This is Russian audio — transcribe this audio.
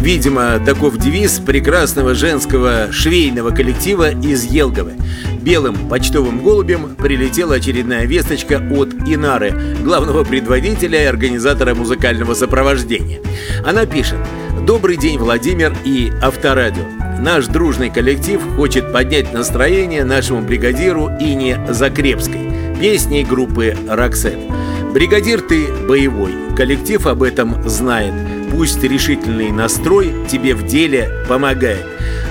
Видимо, таков девиз прекрасного женского швейного коллектива из Елговы. Белым почтовым голубем прилетела очередная весточка от Инары, главного предводителя и организатора музыкального сопровождения. Она пишет: «Добрый день, Владимир и Авторадио. Наш дружный коллектив хочет поднять настроение нашему бригадиру Ине Закрепской песней группы «Роксет». Бригадир, ты боевой, коллектив об этом знает. Пусть решительный настрой тебе в деле помогает.